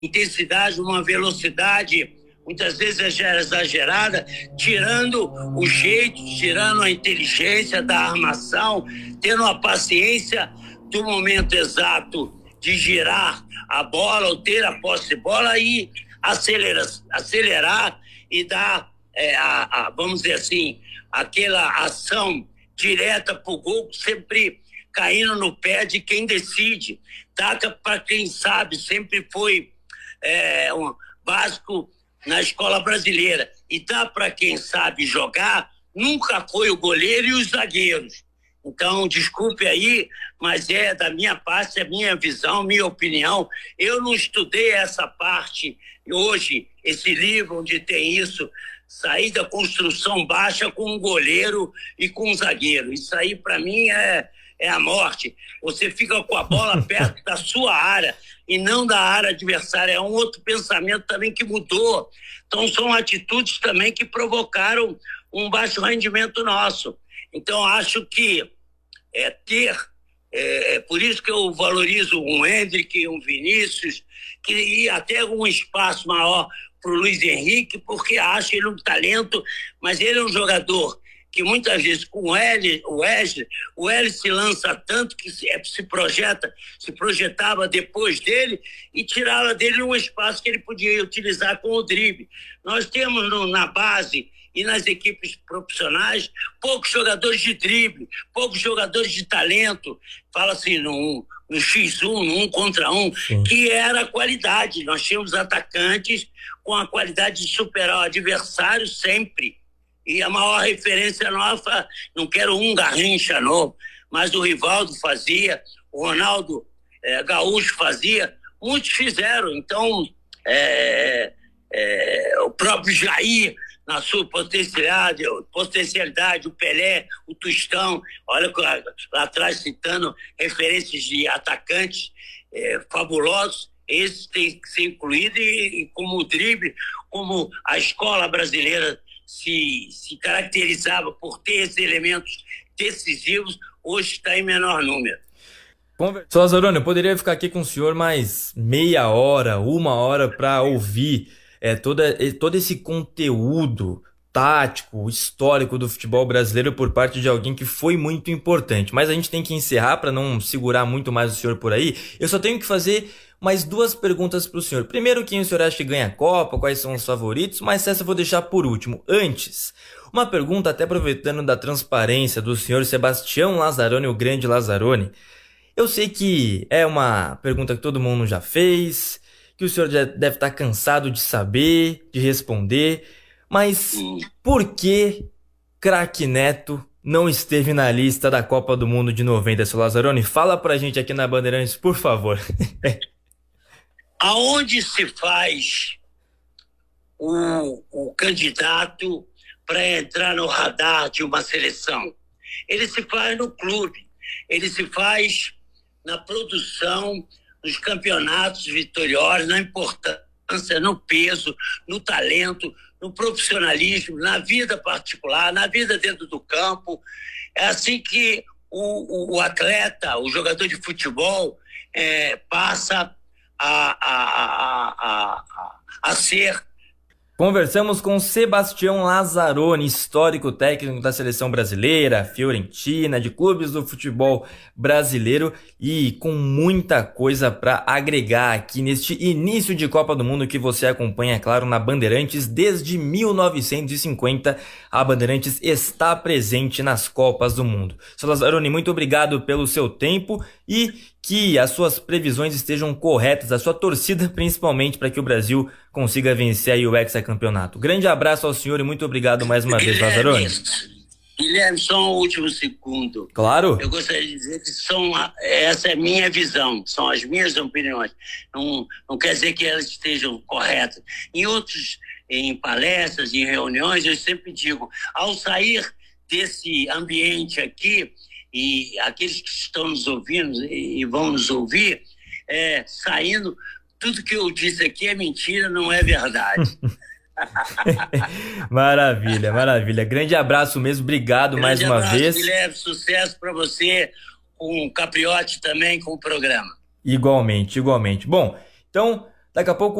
intensidade, uma velocidade, muitas vezes exagerada, tirando o jeito, tirando a inteligência da armação, tendo a paciência do momento exato de girar a bola ou ter a posse de bola e acelerar e dar, vamos dizer assim, aquela ação direta para o gol, sempre caindo no pé de quem decide. Taca para quem sabe, sempre foi um básico na escola brasileira. E dá para quem sabe jogar, nunca foi o goleiro e os zagueiros. Então, desculpe aí, mas é da minha parte, é minha visão, minha opinião. Eu não estudei essa parte. Hoje, esse livro onde tem isso, sair da construção baixa com um goleiro e com um zagueiro. Isso aí, para mim, é a morte. Você fica com a bola perto da sua área e não da área adversária. É um outro pensamento também que mudou. Então, são atitudes também que provocaram um baixo rendimento nosso. Então, acho que por isso que eu valorizo um Hendrick, um Vinícius, que ia até um espaço maior para o Luiz Henrique, porque acho ele um talento, mas ele é um jogador que muitas vezes com o Wesley se lança tanto que se projetava depois dele e tirava dele um espaço que ele podia utilizar com o drible. Nós temos na base e nas equipes profissionais poucos jogadores de drible, poucos jogadores de talento, fala assim, no X1, no 1 contra 1, que era a qualidade. Nós tínhamos atacantes com a qualidade de superar o adversário sempre. E a maior referência nossa, não quero um Garrincha novo, mas o Rivaldo fazia, o Ronaldo Gaúcho fazia, muitos fizeram. Então, o próprio Jair, na sua potencialidade, o Pelé, o Tostão, olha lá atrás citando referências de atacantes fabulosos, esses têm que ser incluídos e como o drible, como a escola brasileira se caracterizava por ter esses elementos decisivos, hoje está em menor número. Sr. Lazzaroni, eu poderia ficar aqui com o senhor mais meia hora, uma hora para ouvir todo esse conteúdo tático, histórico do futebol brasileiro por parte de alguém que foi muito importante. Mas a gente tem que encerrar para não segurar muito mais o senhor por aí. Eu só tenho que fazer mais duas perguntas para o senhor. Primeiro, quem o senhor acha que ganha a Copa, quais são os favoritos, mas essa eu vou deixar por último. Antes, uma pergunta até aproveitando da transparência do senhor Sebastião Lazzaroni, o grande Lazzaroni. Eu sei que é uma pergunta que todo mundo já fez, que o senhor já deve estar cansado de saber, de responder, mas por que craque Neto não esteve na lista da Copa do Mundo de 90, seu Lazzaroni? Fala pra gente aqui na Bandeirantes, por favor. Aonde se faz o candidato para entrar no radar de uma seleção? Ele se faz no clube, ele se faz na produção, nos campeonatos vitoriosos, na importância, no peso, no talento, no profissionalismo, na vida particular, na vida dentro do campo. É assim que o atleta, o jogador de futebol, passa a ser. Conversamos com Sebastião Lazzaroni, histórico técnico da seleção brasileira, fiorentina, de clubes do futebol brasileiro e com muita coisa para agregar aqui neste início de Copa do Mundo que você acompanha, claro, na Bandeirantes desde 1950. A Bandeirantes está presente nas Copas do Mundo. Seu Lazzaroni, muito obrigado pelo seu tempo e que as suas previsões estejam corretas, a sua torcida principalmente para que o Brasil consiga vencer aí o hexacampeonato. Grande abraço ao senhor e muito obrigado mais uma vez, Lazzaroni. Guilherme, só um último segundo. Claro. Eu gostaria de dizer que essa é a minha visão, são as minhas opiniões. Não quer dizer que elas estejam corretas. Em palestras, em reuniões, eu sempre digo, ao sair desse ambiente aqui, e aqueles que estão nos ouvindo e vão nos ouvir, saindo, tudo que eu disse aqui é mentira, não é verdade. Maravilha, maravilha. Grande abraço mesmo, obrigado mais uma vez. Guilherme, sucesso para você, com o Capriotti também, com o programa. Igualmente, igualmente. Bom, então Daqui a pouco